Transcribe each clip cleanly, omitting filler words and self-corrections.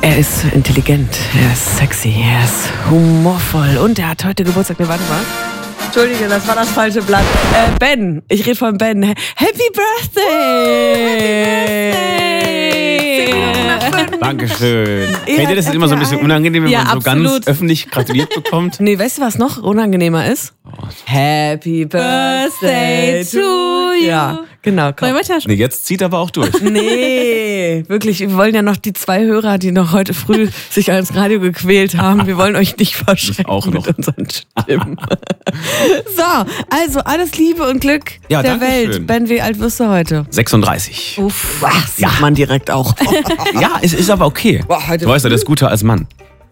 Er ist intelligent, er ist sexy, er ist humorvoll und er hat heute Geburtstag. Nee, warte mal. Entschuldige, das war das falsche Blatt. Ben, ich rede von Ben. Happy Birthday! Dankeschön. Kennt ihr das ist immer so ein bisschen unangenehm, wenn man so ganz öffentlich gratuliert bekommt? Nee, weißt du, was noch unangenehmer ist? Happy Birthday to you. Ja, genau. Komm. Nee, jetzt zieht aber auch durch. Nee, wirklich, wir wollen ja noch die 2 Hörer, die noch heute früh sich ans Radio gequält haben, wir wollen euch nicht verschrecken auch noch. mit unseren Stimmen. So, also alles Liebe und Glück der Welt. Schön. Ben, wie alt wirst du heute? 36. Uff, das sieht man direkt auch. Ja, es ist aber okay. Boah, heute Du weißt ja, das ist guter als Mann.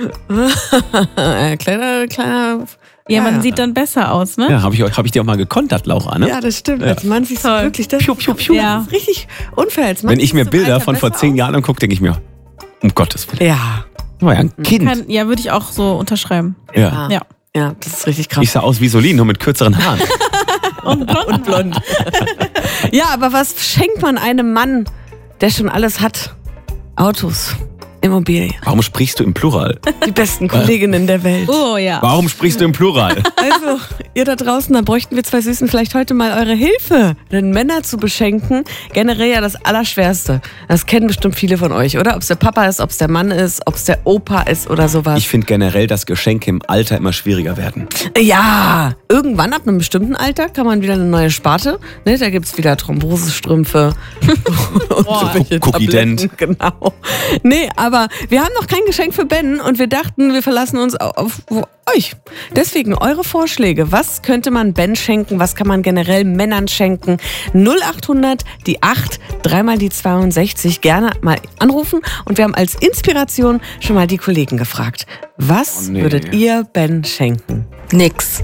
kleiner. Ja, man sieht dann besser aus, ne? Ja, hab ich dir auch mal gekontert, Laura, ne? Ja, das stimmt. Als Mann siehst du wirklich das. Piu, piu, piu. Das ist richtig unfair. Als Mann Wenn ich mir siehst du im Bilder Alter von vor besser 10 aus. Jahren angucke, denke ich mir, um Gottes Willen. Ja. Das war ja ein Kind. Ja, würde ich auch so unterschreiben. Ja. Ja. Ja, das ist richtig krass. Ich sah aus wie Solin, nur mit kürzeren Haaren. Und blond. Ja, aber was schenkt man einem Mann, der schon alles hat? Autos, Immobilien, Warum sprichst du im Plural? die besten Kolleginnen der Welt. Oh ja. Warum sprichst du im Plural? Also, ihr da draußen, da bräuchten wir 2 Süßen vielleicht heute mal eure Hilfe. Denn Männer zu beschenken, generell ja das Allerschwerste. Das kennen bestimmt viele von euch, oder? Ob es der Papa ist, ob es der Mann ist, ob es der Opa ist oder sowas. Ich finde generell, dass Geschenke im Alter immer schwieriger werden. Ja, irgendwann ab einem bestimmten Alter kann man wieder eine neue Sparte. Ne, da gibt es wieder Thrombosestrümpfe und solche Cookie Tabletten. Genau. Nee, aber wir haben noch kein Geschenk für Ben und wir dachten, wir verlassen uns auf euch. Deswegen eure Vorschläge. Was könnte man Ben schenken? Was kann man generell Männern schenken? 0800 die 8, 3 mal die 62. Gerne mal anrufen. Und wir haben als Inspiration schon mal die Kollegen gefragt. Was würdet ihr Ben schenken? Nix.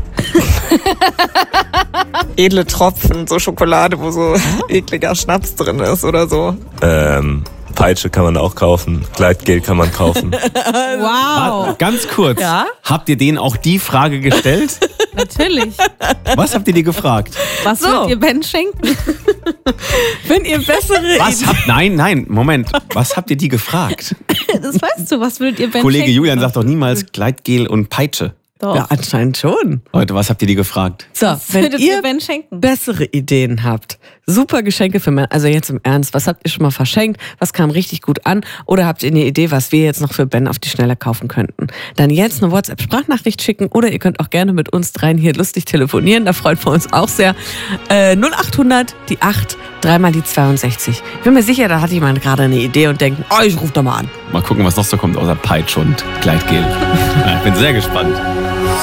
Edle Tropfen, so Schokolade, wo so ekliger Schnaps drin ist oder so. Peitsche kann man auch kaufen, Gleitgel kann man kaufen. Wow. Ganz kurz, Ja? habt ihr denen auch die Frage gestellt? Natürlich. Was habt ihr die gefragt? Was würdet ihr Ben schenken? Wenn ihr bessere Nein, Moment. Was habt ihr die gefragt? Das weißt du. Was würdet ihr Ben Kollege schenken? Julian sagt doch niemals Gleitgel und Peitsche. Doch. Ja, anscheinend schon. Leute, was habt ihr die gefragt? So, Was wenn würdet ihr ihr Ben schenken? bessere Ideen habt, super Geschenke für Männer, also jetzt im Ernst, was habt ihr schon mal verschenkt, was kam richtig gut an oder habt ihr eine Idee, was wir jetzt noch für Ben auf die Schnelle kaufen könnten? Dann jetzt eine WhatsApp-Sprachnachricht schicken oder ihr könnt auch gerne mit uns dreien hier lustig telefonieren, da freuen wir uns auch sehr. 0800 die 8, 3 mal die 62. Ich bin mir sicher, da hat jemand gerade eine Idee und denkt, oh, ich ruf doch mal an. Mal gucken, was noch so kommt außer Peitsche und Gleitgel. Ich bin sehr gespannt.